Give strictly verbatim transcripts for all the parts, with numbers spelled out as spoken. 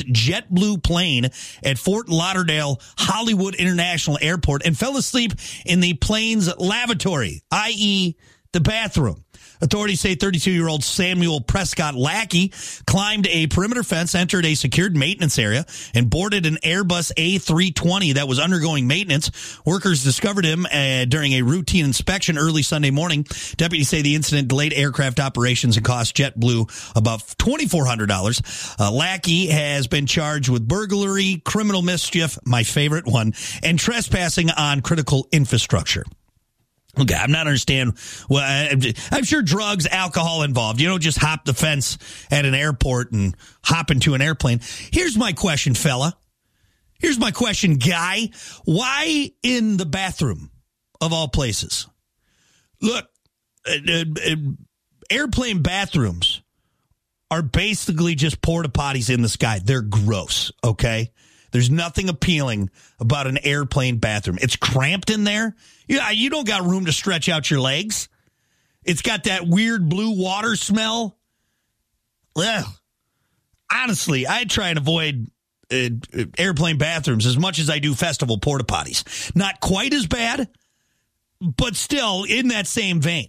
JetBlue plane at Fort Lauderdale Hollywood International Airport and fell asleep in the plane's lavatory, that is the bathroom. Authorities say thirty-two-year-old Samuel Prescott Lackey climbed a perimeter fence, entered a secured maintenance area, and boarded an Airbus A three twenty that was undergoing maintenance. Workers discovered him uh, during a routine inspection early Sunday morning. Deputies say the incident delayed aircraft operations and cost JetBlue about twenty-four hundred dollars. Uh, Lackey has been charged with burglary, criminal mischief, my favorite one, and trespassing on critical infrastructure. Okay, I'm not understand. Well, I'm sure drugs, alcohol involved. You don't just hop the fence at an airport and hop into an airplane. Here's my question, fella. Here's my question, guy. Why in the bathroom of all places? Look, uh, uh, airplane bathrooms are basically just porta potties in the sky. They're gross, okay? There's nothing appealing about an airplane bathroom. It's cramped in there. Yeah, you don't got room to stretch out your legs. It's got that weird blue water smell. Ugh. Honestly, I try and avoid uh, airplane bathrooms as much as I do festival porta potties. Not quite as bad, but still in that same vein.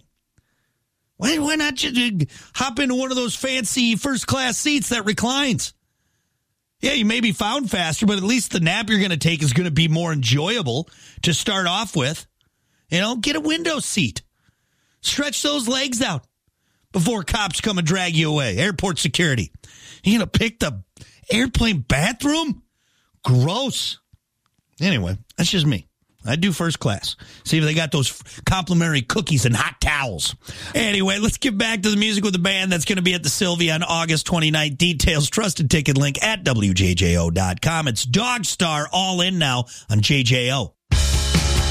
Why, why not just hop into one of those fancy first-class seats that reclines? Yeah, you may be found faster, but at least the nap you're going to take is going to be more enjoyable to start off with. You know, get a window seat. Stretch those legs out before cops come and drag you away. Airport security. You're going to pick the airplane bathroom? Gross. Anyway, that's just me. I do first class. See if they got those complimentary cookies and hot towels. Anyway, let's get back to the music with the band that's going to be at the Sylvia on August twenty-ninth. Details, trusted ticket link at W J J O dot com. It's Dogstar, all in now on J J O.